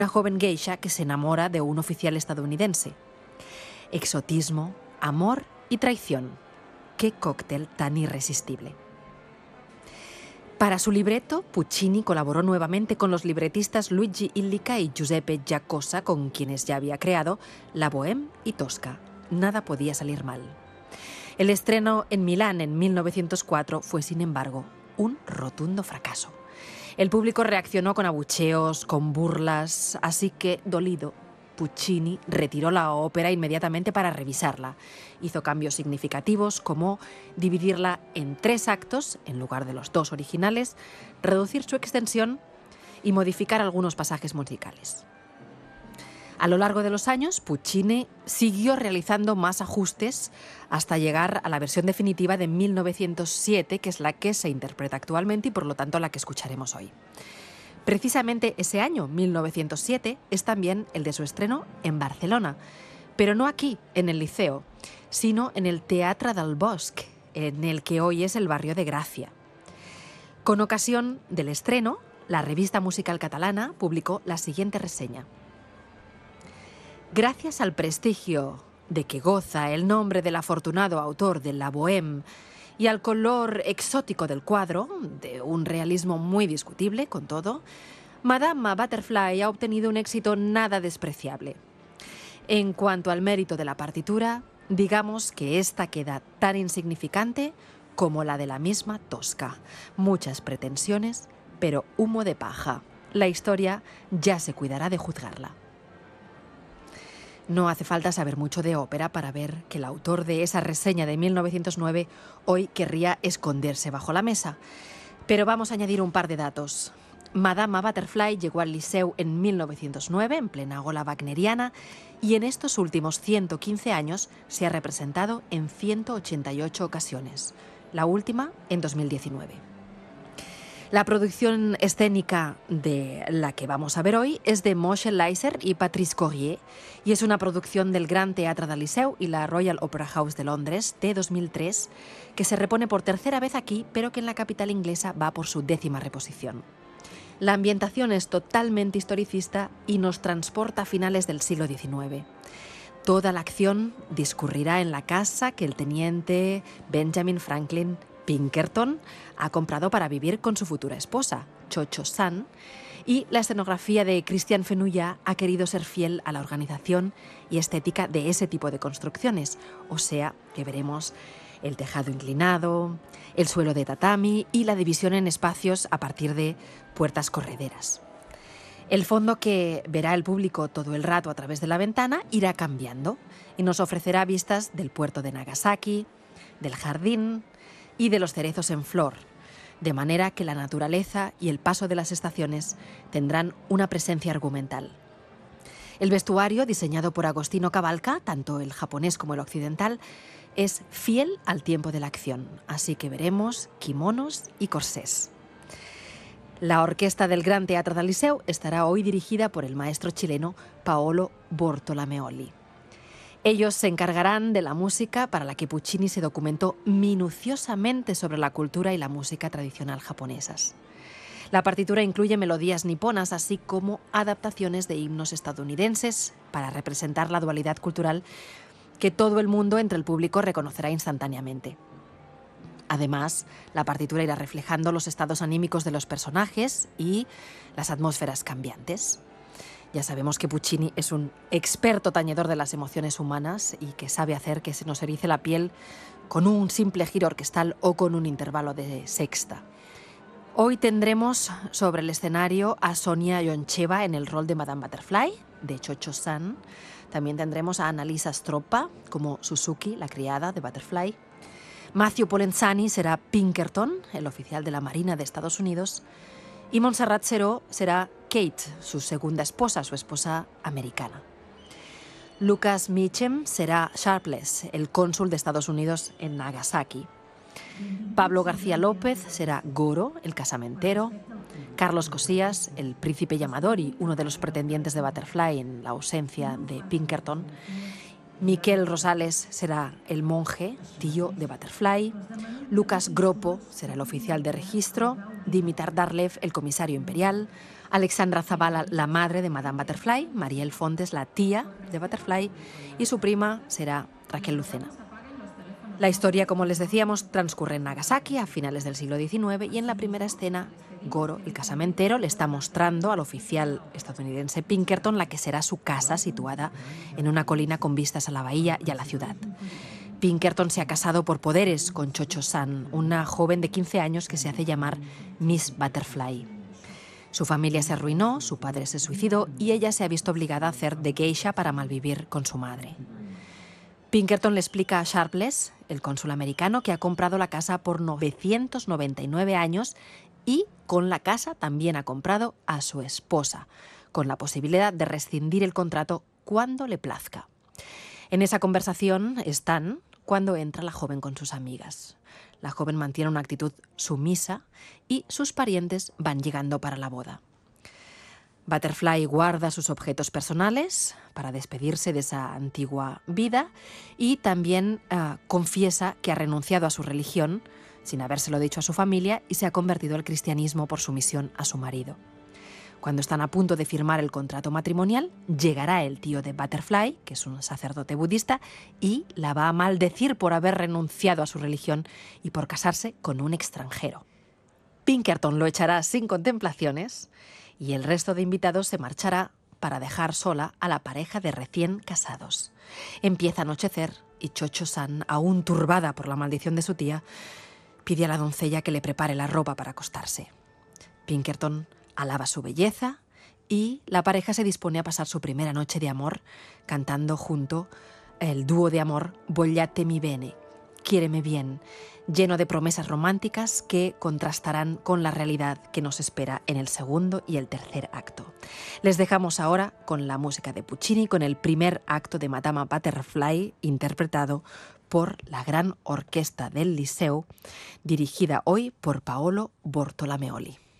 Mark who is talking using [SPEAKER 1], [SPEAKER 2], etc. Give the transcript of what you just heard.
[SPEAKER 1] una joven geisha que se enamora de un oficial estadounidense. Exotismo, amor y traición. ¡Qué cóctel tan irresistible! Para su libreto, Puccini colaboró nuevamente con los libretistas Luigi Illica y Giuseppe Giacosa, con quienes ya había creado La Bohème y Tosca. Nada podía salir mal. El estreno en Milán en 1904 fue, sin embargo, un rotundo fracaso. El público reaccionó con abucheos, con burlas, así que, dolido, Puccini retiró la ópera inmediatamente para revisarla. Hizo cambios significativos como dividirla en 3 actos en lugar de los 2 originales, reducir su extensión y modificar algunos pasajes musicales. A lo largo de los años, Puccini siguió realizando más ajustes hasta llegar a la versión definitiva de 1907, que es la que se interpreta actualmente y por lo tanto la que escucharemos hoy. Precisamente ese año, 1907, es también el de su estreno en Barcelona, pero no aquí, en el Liceo, sino en el Teatre del Bosc, en el que hoy es el barrio de Gracia. Con ocasión del estreno, la revista musical catalana publicó la siguiente reseña. Gracias al prestigio de que goza el nombre del afortunado autor de La Bohème y al color exótico del cuadro, de un realismo muy discutible, con todo, Madama Butterfly ha obtenido un éxito nada despreciable. En cuanto al mérito de la partitura, digamos que esta queda tan insignificante como la de la misma Tosca. Muchas pretensiones, pero humo de paja. La historia ya se cuidará de juzgarla. No hace falta saber mucho de ópera para ver que el autor de esa reseña de 1909 hoy querría esconderse bajo la mesa. Pero vamos a añadir un par de datos. Madama Butterfly llegó al Liceu en 1909, en plena ola wagneriana, y en estos últimos 115 años se ha representado en 188 ocasiones, la última en 2019. La producción escénica de la que vamos a ver hoy es de Moshe Leiser y Patrice Corrier y es una producción del Gran Teatre del Liceu y la Royal Opera House de Londres de 2003, que se repone por tercera vez aquí, pero que en la capital inglesa va por su 10ª reposición. La ambientación es totalmente historicista y nos transporta a finales del siglo XIX. Toda la acción discurrirá en la casa que el teniente Benjamin Franklin Pinkerton ha comprado para vivir con su futura esposa, Cho-Cho-San, y la escenografía de Christian Fenouillat ha querido ser fiel a la organización y estética de ese tipo de construcciones, o sea, que veremos el tejado inclinado, el suelo de tatami y la división en espacios a partir de puertas correderas. El fondo que verá el público todo el rato a través de la ventana irá cambiando y nos ofrecerá vistas del puerto de Nagasaki, del jardín y de los cerezos en flor, de manera que la naturaleza y el paso de las estaciones tendrán una presencia argumental. El vestuario, diseñado por Agostino Cavalca, tanto el japonés como el occidental, es fiel al tiempo de la acción, así que veremos kimonos y corsés. La orquesta del Gran Teatre del Liceu estará hoy dirigida por el maestro chileno Paolo Bortolomeoli. Ellos se encargarán de la música para la que Puccini se documentó minuciosamente sobre la cultura y la música tradicional japonesas. La partitura incluye melodías niponas, así como adaptaciones de himnos estadounidenses para representar la dualidad cultural que todo el mundo entre el público reconocerá instantáneamente. Además, la partitura irá reflejando los estados anímicos de los personajes y las atmósferas cambiantes. Ya sabemos que Puccini es un experto tañedor de las emociones humanas y que sabe hacer que se nos erice la piel con un simple giro orquestal o con un intervalo de sexta. Hoy tendremos sobre el escenario a Sonia Yoncheva en el rol de Madame Butterfly, de Cho-Cho-San. También tendremos a Annalisa Stroppa como Suzuki, la criada de Butterfly. Matthew Polenzani será Pinkerton, el oficial de la Marina de Estados Unidos. Y Montserrat Seró será Kate, su segunda esposa, su esposa americana. Lucas Meacham será Sharpless, el cónsul de Estados Unidos en Nagasaki. Pablo García López será Goro, el casamentero. Carlos Cosías, el príncipe llamador y uno de los pretendientes de Butterfly en la ausencia de Pinkerton. Miquel Rosales será el monje, tío de Butterfly. Lucas Gropo será el oficial de registro. Dimitar Darlev, el comisario imperial. Alexandra Zavala, la madre de Madame Butterfly, Mariel Fontes, la tía de Butterfly, y su prima será Raquel Lucena. La historia, como les decíamos, transcurre en Nagasaki a finales del siglo XIX y en la primera escena, Goro, el casamentero, le está mostrando al oficial estadounidense Pinkerton la que será su casa situada en una colina con vistas a la bahía y a la ciudad. Pinkerton se ha casado por poderes con Cho-Cho-san, una joven de 15 años que se hace llamar Miss Butterfly. Su familia se arruinó, su padre se suicidó y ella se ha visto obligada a hacer de geisha para malvivir con su madre. Pinkerton le explica a Sharpless, el cónsul americano, que ha comprado la casa por 999 años y con la casa también ha comprado a su esposa, con la posibilidad de rescindir el contrato cuando le plazca. En esa conversación están cuando entra la joven con sus amigas. La joven mantiene una actitud sumisa y sus parientes van llegando para la boda. Butterfly guarda sus objetos personales para despedirse de esa antigua vida y también confiesa que ha renunciado a su religión sin habérselo dicho a su familia y se ha convertido al cristianismo por sumisión a su marido. Cuando están a punto de firmar el contrato matrimonial, llegará el tío de Butterfly, que es un sacerdote budista, y la va a maldecir por haber renunciado a su religión y por casarse con un extranjero. Pinkerton lo echará sin contemplaciones y el resto de invitados se marchará para dejar sola a la pareja de recién casados. Empieza a anochecer y Cho-Cho-san, aún turbada por la maldición de su tía, pide a la doncella que le prepare la ropa para acostarse. Pinkerton alaba su belleza y la pareja se dispone a pasar su primera noche de amor cantando junto el dúo de amor Vogliatemi bene, Quiéreme bien, lleno de promesas románticas que contrastarán con la realidad que nos espera en el segundo y el tercer acto. Les dejamos ahora con la música de Puccini, con el primer acto de Madama Butterfly, interpretado por la gran orquesta del Liceo, dirigida hoy por Paolo Bortolomeoli.